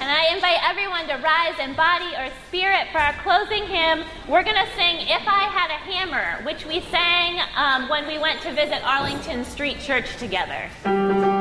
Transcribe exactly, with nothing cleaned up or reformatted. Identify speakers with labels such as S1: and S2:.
S1: And I invite everyone to rise in body or spirit for our closing hymn. We're going to sing If I Had a Hammer, which we sang um, when we went to visit Arlington Street Church together.